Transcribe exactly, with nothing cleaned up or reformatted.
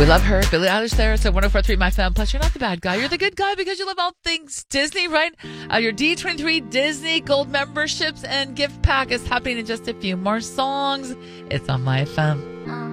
We love her. Billie Eilish there. So one oh four point three My Fam. Plus, you're not the bad guy. You're the good guy because you love all things Disney, right? Uh, your D twenty-three Disney Gold memberships and gift pack is happening in just a few more songs. It's on My Fam.